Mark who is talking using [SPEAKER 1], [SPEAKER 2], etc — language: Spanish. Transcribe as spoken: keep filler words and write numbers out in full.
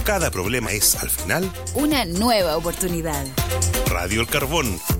[SPEAKER 1] Cada problema es, al final,
[SPEAKER 2] una nueva oportunidad.
[SPEAKER 1] Radio El Carbón.